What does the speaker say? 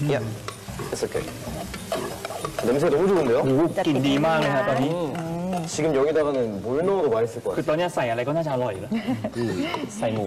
Yeah, it's okay. 냄새 너무 좋은데요? โอ้โหกลิ่นดีมากเลยฮะตอนนี้ 지금 여기다가는 뭘 넣어도 맛있을 것 คือ 같아요. ตอนนี้ใส่อะไรก็น่าจะอร่อยแล้วใส่หมู